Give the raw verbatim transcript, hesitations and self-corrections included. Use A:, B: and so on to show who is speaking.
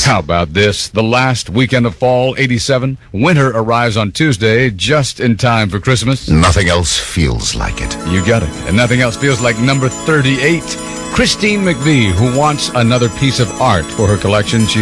A: How about this? The last weekend of fall, eighty-seven. Winter arrives on Tuesday, just in time for Christmas.
B: Nothing else feels like it.
A: You got it. And nothing else feels like number thirty-eight. Christine McVie, who wants another piece of art for her collection. She